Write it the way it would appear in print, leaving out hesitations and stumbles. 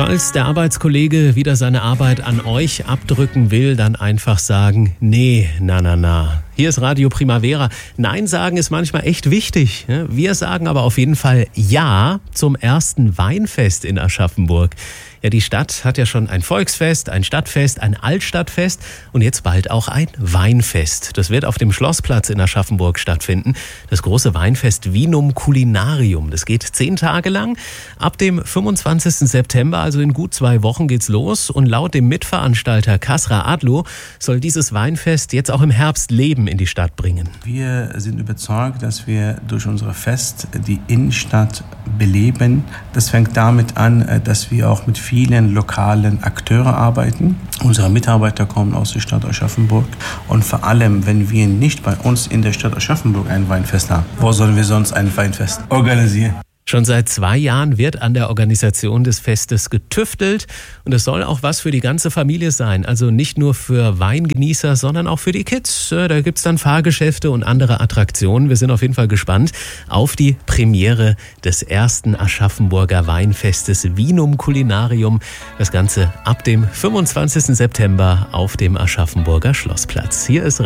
Falls der Arbeitskollege wieder seine Arbeit an euch abdrücken will, dann einfach sagen, nee, na. Hier ist Radio Primavera. Nein sagen ist manchmal echt wichtig. Wir sagen aber auf jeden Fall Ja zum ersten Weinfest in Aschaffenburg. Ja, die Stadt hat ja schon ein Volksfest, ein Stadtfest, ein Altstadtfest und jetzt bald auch ein Weinfest. Das wird auf dem Schlossplatz in Aschaffenburg stattfinden. Das große Weinfest Vinum Culinarium. Das geht 10 Tage lang. Ab dem 25. September, also in gut 2 Wochen, geht's los. Und laut dem Mitveranstalter Kasra Adlu soll dieses Weinfest jetzt auch im Herbst Leben in die Stadt bringen. Wir sind überzeugt, dass wir durch unser Fest die Innenstadt beleben. Das fängt damit an, dass wir auch mit vielen lokalen Akteuren arbeiten. Unsere Mitarbeiter kommen aus der Stadt Aschaffenburg. Und vor allem, wenn wir nicht bei uns in der Stadt Aschaffenburg ein Weinfest haben, wo sollen wir sonst ein Weinfest organisieren? Schon seit 2 Jahren wird an der Organisation des Festes getüftelt und es soll auch was für die ganze Familie sein. Also nicht nur für Weingenießer, sondern auch für die Kids. Da gibt's dann Fahrgeschäfte und andere Attraktionen. Wir sind auf jeden Fall gespannt auf die Premiere des ersten Aschaffenburger Weinfestes Vinum Culinarium. Das Ganze ab dem 25. September auf dem Aschaffenburger Schlossplatz. Hier ist